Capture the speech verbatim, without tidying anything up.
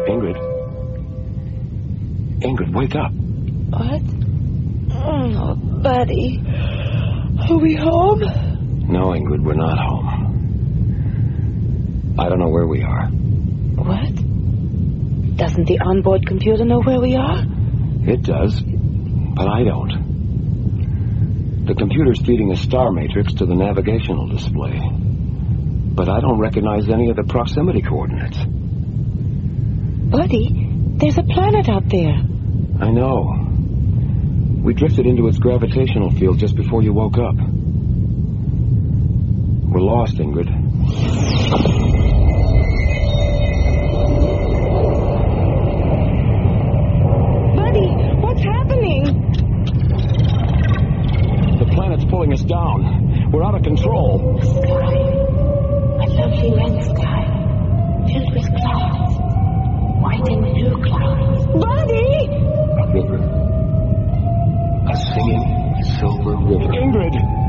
Ingrid. Ingrid, wake up. What? Oh, Buddy. Are we home? No, Ingrid, we're not home. I don't know where we are. What? Doesn't the onboard computer know where we are? It does, but I don't. The computer's feeding a star matrix to the navigational display. But I don't recognize any of the proximity coordinates. Buddy, there's a planet out there. I know. We drifted into its gravitational field just before you woke up. We're lost, Ingrid. Buddy, what's happening? The planet's pulling us down. We're out of control. The sky. A lovely red sky. Filled with clouds. White and blue clouds. Buddy! A river. A singing silver river. Ingrid!